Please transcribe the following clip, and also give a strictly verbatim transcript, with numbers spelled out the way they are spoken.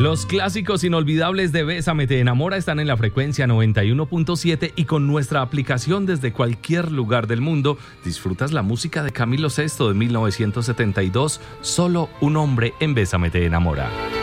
Los clásicos inolvidables de Bésame te enamora están en la frecuencia noventa y uno punto siete y con nuestra aplicación desde cualquier lugar del mundo disfrutas la música de Camilo Sesto de mil novecientos setenta y dos, Solo un hombre en Bésame te enamora.